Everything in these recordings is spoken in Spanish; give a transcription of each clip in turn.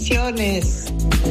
bendiciones.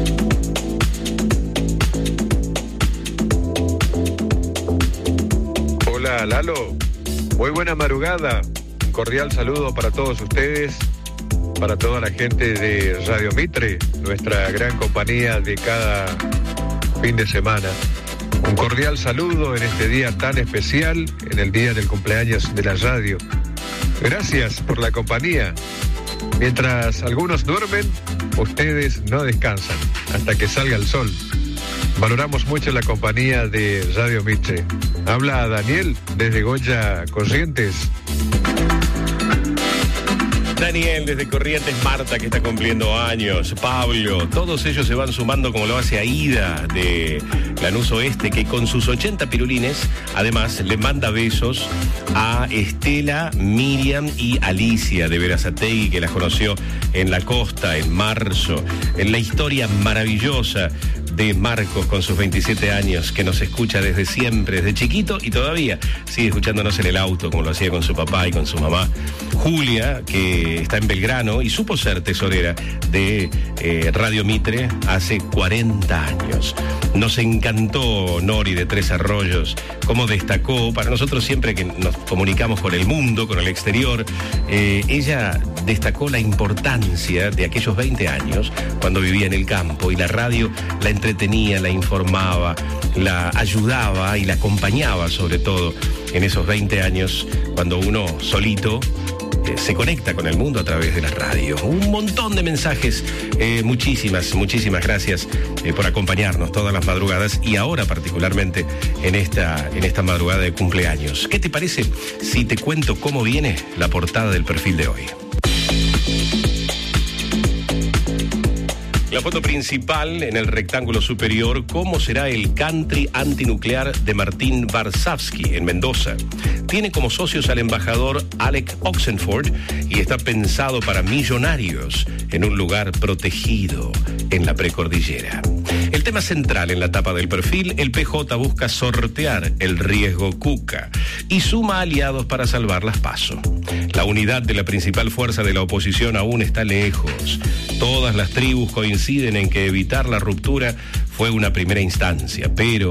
Hola Lalo, muy buena madrugada, un cordial saludo para todos ustedes, para toda la gente de Radio Mitre, nuestra gran compañía de cada fin de semana. Un cordial saludo en este día tan especial, en el día del cumpleaños de la radio. Gracias por la compañía. Mientras algunos duermen, ustedes no descansan hasta que salga el sol. Valoramos mucho la compañía de Radio Mitre. Habla Daniel desde Goya, Corrientes. Daniel desde Corrientes, Marta que está cumpliendo años, Pablo, todos ellos se van sumando como lo hace Aida de Lanús Oeste, que con sus 80 pirulines además le manda besos a Estela, Miriam y Alicia de Berazategui, que las conoció en la costa en marzo, en la historia maravillosa de Marcos con sus 27 años, que nos escucha desde siempre, desde chiquito, y todavía sigue escuchándonos en el auto, como lo hacía con su papá y con su mamá. Julia, que está en Belgrano y supo ser tesorera de Radio Mitre hace 40 años. Nos encantó Nori de Tres Arroyos, cómo destacó, para nosotros siempre que nos comunicamos con el mundo, con el exterior, ella destacó la importancia de aquellos 20 años, cuando vivía en el campo, y la radio la entretenía, la informaba, la ayudaba y la acompañaba, sobre todo en esos 20 años, cuando uno solito se conecta con el mundo a través de la radio. Un montón de mensajes, muchísimas gracias por acompañarnos todas las madrugadas, y ahora particularmente en esta madrugada de cumpleaños. ¿Qué te parece si te cuento cómo viene la portada del perfil de hoy? La foto principal, en el rectángulo superior, cómo será el country antinuclear de Martín Varsavsky en Mendoza. Tiene como socios al embajador Alec Oxenford y está pensado para millonarios en un lugar protegido en la precordillera. El tema central en la tapa del perfil, el PJ busca sortear el riesgo Cuca y suma aliados para salvar las PASO. La unidad de la principal fuerza de la oposición aún está lejos. Todas las tribus coinciden en que evitar la ruptura fue una primera instancia, pero